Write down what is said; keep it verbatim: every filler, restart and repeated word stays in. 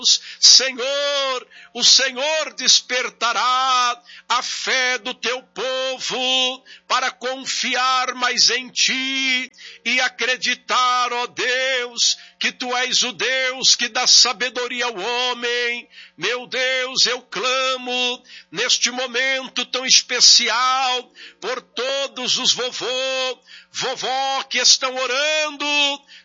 Senhor, o Senhor despertará a fé do teu povo para confiar mais em ti e acreditar, ó Deus, que tu és o Deus que dá sabedoria ao homem. Meu Deus, eu clamo neste momento tão especial por todos os vovô, vovó que estão orando